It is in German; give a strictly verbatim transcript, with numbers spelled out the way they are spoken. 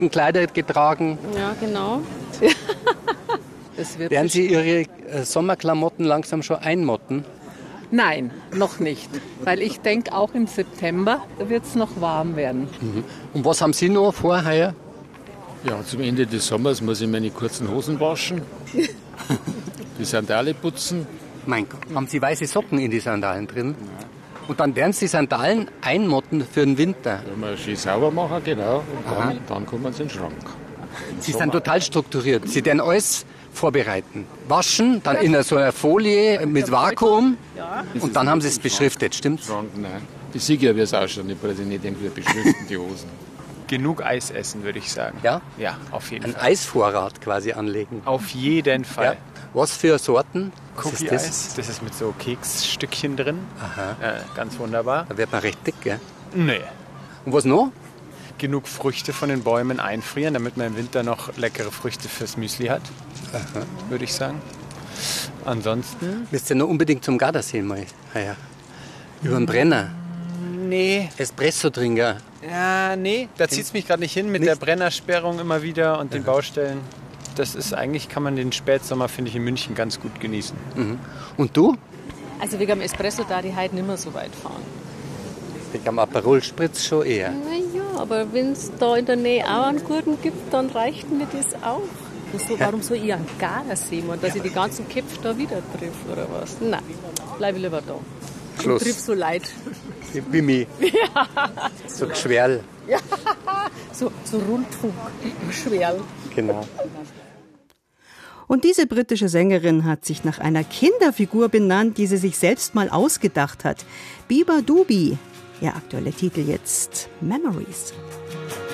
Kleider getragen. Ja, genau. Das wird Werden Sie Ihre äh, Sommerklamotten langsam schon einmotten? Nein, noch nicht. Weil ich denke, auch im September wird es noch warm werden. Mhm. Und was haben Sie noch vor heuer? Ja, zum Ende des Sommers muss ich meine kurzen Hosen waschen, die Sandale putzen. Mein Gott, haben Sie weiße Socken in die Sandalen drin? Ja. Und dann werden Sie die Sandalen einmotten für den Winter? Ja, mal schön sauber machen, genau. Und dann, dann kommen sie in den Schrank. Sie sind total strukturiert. Sie werden alles vorbereiten. Waschen, dann in so einer Folie mit Vakuum und dann haben Sie es beschriftet, stimmt's? Nein, ich sehe ja, wie es ausschaut. Ich brauche nicht irgendwie beschriften, die Hosen. Genug Eis essen, würde ich sagen. Ja? Ja, auf jeden Ein Fall. Ein Eisvorrat quasi anlegen. Auf jeden Fall. Ja. Was für Sorten? Cookie-Eis, das? das ist mit so Keksstückchen drin. Aha. Äh, ganz wunderbar. Da wird man recht dick, gell? Nee. Und was noch? Genug Früchte von den Bäumen einfrieren, damit man im Winter noch leckere Früchte fürs Müsli hat, Aha. würde ich sagen. Ansonsten... Müsst ihr noch unbedingt zum Gardasee mal heuer. Über den Brenner. Nee. Espresso-Trinker. Ja, nee, da zieht es mich gerade nicht hin mit nicht? der Brennersperrung immer wieder und den Aha. Baustellen. Das ist eigentlich, kann man den Spätsommer, finde ich, in München ganz gut genießen. Mhm. Und du? Also wegen dem Espresso da die heute nicht mehr so weit fahren. Wegen dem Aperol Spritz schon eher. Naja, aber wenn es da in der Nähe auch einen guten gibt, dann reicht mir das auch. So, warum soll ich einen Gardasee machen, dass ich die ganzen Köpfe da wieder treffe oder was? Nein, bleibe ich lieber da. Schluss. Ich triff so Leid. Wie mich. Ja. So Geschwerl. Ja, so, so Rundfunk. Geschwerl. Genau. Und diese britische Sängerin hat sich nach einer Kinderfigur benannt, die sie sich selbst mal ausgedacht hat. Biba Dubi. Ihr aktueller Titel jetzt Memories.